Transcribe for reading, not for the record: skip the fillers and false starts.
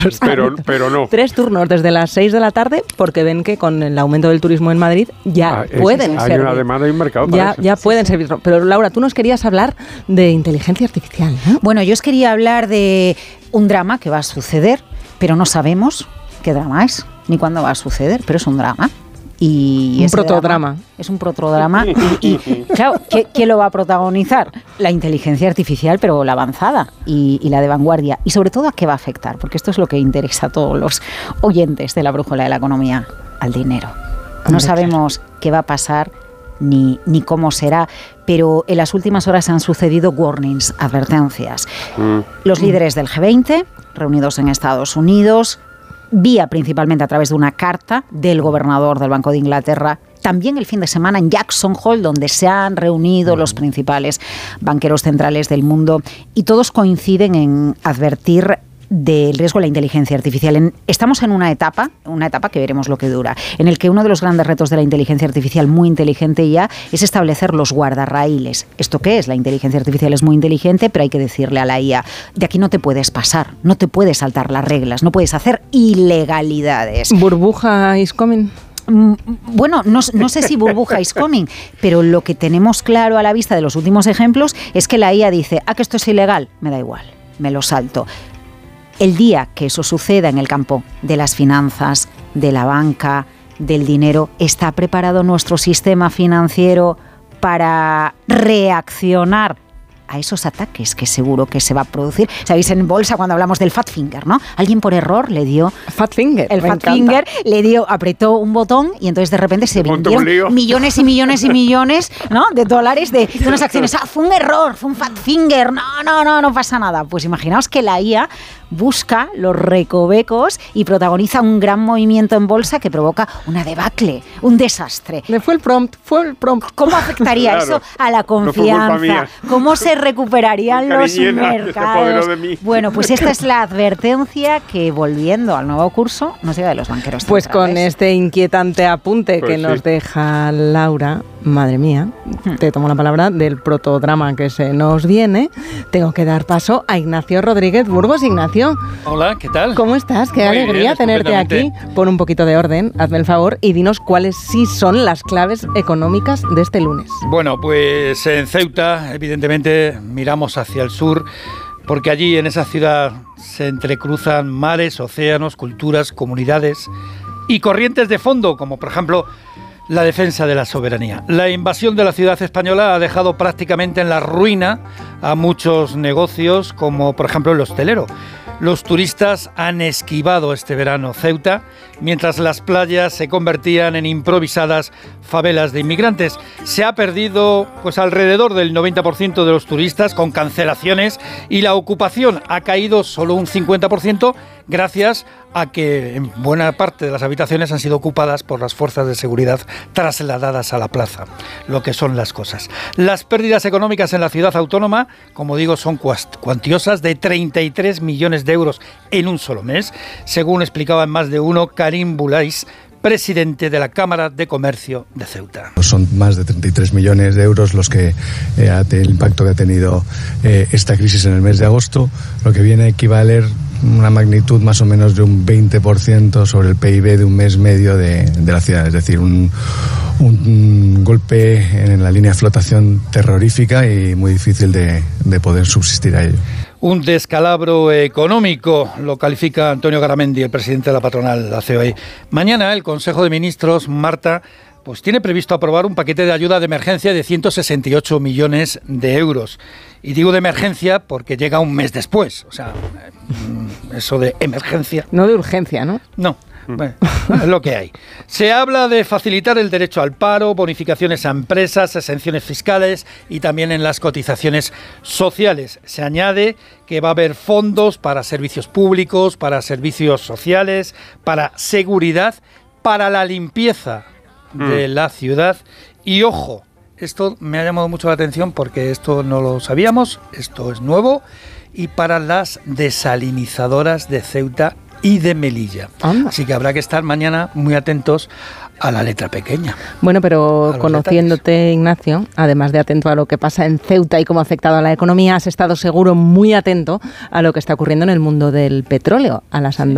Pero no. 3 turnos desde las 6 de la tarde, porque ven que con el aumento del turismo en Madrid ya pueden servir. Hay una demanda y un mercado para eso. Ya pueden servir. Pero Laura, tú nos querías hablar de inteligencia artificial, ¿no? Bueno, yo os quería hablar de un drama que va a suceder, pero no sabemos qué drama es, ni cuándo va a suceder, pero es un drama. Y un protodrama. Es un protodrama. Y claro, ¿quién lo va a protagonizar? La inteligencia artificial, pero la avanzada y la de vanguardia. Y sobre todo, ¿a qué va a afectar? Porque esto es lo que interesa a todos los oyentes de la brújula de la economía, al dinero. No sabemos qué va a pasar ni cómo será, pero en las últimas horas han sucedido warnings, advertencias. Los líderes del G20, reunidos en Estados Unidos, vía principalmente a través de una carta del gobernador del Banco de Inglaterra, también el fin de semana en Jackson Hole, donde se han reunido los principales banqueros centrales del mundo, y todos coinciden en advertir del riesgo de la inteligencia artificial. Estamos en una etapa que veremos lo que dura, en el que uno de los grandes retos de la inteligencia artificial, muy inteligente ya, es establecer los guardarraíles. ¿Esto qué es? La inteligencia artificial es muy inteligente, pero hay que decirle a la IA, de aquí no te puedes pasar, no te puedes saltar las reglas, no puedes hacer ilegalidades. ¿Burbuja is coming? Bueno, no sé si burbuja is coming, pero lo que tenemos claro a la vista de los últimos ejemplos es que la IA dice, que esto es ilegal, me da igual, me lo salto. El día que eso suceda en el campo de las finanzas, de la banca, del dinero, ¿está preparado nuestro sistema financiero para reaccionar a esos ataques que seguro que se va a producir? Sabéis, en bolsa cuando hablamos del fat finger, ¿no? Alguien por error le dio... Fat finger. El fat finger apretó un botón y entonces de repente se vendieron millones y millones y millones, ¿no?, de dólares de unas acciones. Fue un error, fue un fat finger, no pasa nada. Pues imaginaos que la IA busca los recovecos y protagoniza un gran movimiento en bolsa que provoca una debacle, un desastre. Fue el prompt. ¿Cómo afectaría eso a la confianza? ¿Cómo se recuperarían los mercados? Bueno, pues esta es la advertencia que, volviendo al nuevo curso, nos llega de los banqueros centrales. Pues con este inquietante apunte que nos deja Laura, madre mía, te tomo la palabra, del protodrama que se nos viene, tengo que dar paso a Ignacio Rodríguez Burgos. Ignacio. Hola, ¿qué tal? ¿Cómo estás? Qué Muy alegría bien, tenerte aquí. Pon un poquito de orden, hazme el favor, y dinos cuáles sí son las claves económicas de este lunes. Bueno, pues en Ceuta, evidentemente, miramos hacia el sur, porque allí, en esa ciudad, se entrecruzan mares, océanos, culturas, comunidades y corrientes de fondo, como por ejemplo la defensa de la soberanía. La invasión de la ciudad española ha dejado prácticamente en la ruina a muchos negocios, como por ejemplo el hostelero. Los turistas han esquivado este verano Ceuta, mientras las playas se convertían en improvisadas favelas de inmigrantes. Se ha perdido pues alrededor del 90% de los turistas, con cancelaciones, y la ocupación ha caído solo un 50%, gracias a que en buena parte de las habitaciones han sido ocupadas por las fuerzas de seguridad trasladadas a la plaza, lo que son las cosas. Las pérdidas económicas en la ciudad autónoma, como digo, son cuantiosas, de 33 millones de euros en un solo mes, según explicaba en Más de Uno Karim Boulais, presidente de la Cámara de Comercio de Ceuta. Son más de 33 millones de euros los que el impacto que ha tenido esta crisis en el mes de agosto, lo que viene a equivaler una magnitud más o menos de un 20% sobre el PIB de un mes medio de la ciudad, es decir, un golpe en la línea de flotación terrorífica y muy difícil de poder subsistir a ello. Un descalabro económico, lo califica Antonio Garamendi, el presidente de la patronal, la COE. Mañana el Consejo de Ministros, Marta, pues tiene previsto aprobar un paquete de ayuda de emergencia de 168 millones de euros. Y digo de emergencia porque llega un mes después. O sea, eso de emergencia. No de urgencia, ¿no? No. Bueno, es lo que hay. Se habla de facilitar el derecho al paro, bonificaciones a empresas, exenciones fiscales y también en las cotizaciones sociales. Se añade que va a haber fondos para servicios públicos, para servicios sociales, para seguridad, para la limpieza de la ciudad. Y ojo, esto me ha llamado mucho la atención porque esto no lo sabíamos, esto es nuevo, y para las desalinizadoras de Ceuta y de Melilla. Así que habrá que estar mañana muy atentos a la letra pequeña. Bueno, pero conociéndote, detalles. Ignacio, además de atento a lo que pasa en Ceuta y cómo ha afectado a la economía, has estado seguro muy atento a lo que está ocurriendo en el mundo del petróleo, a las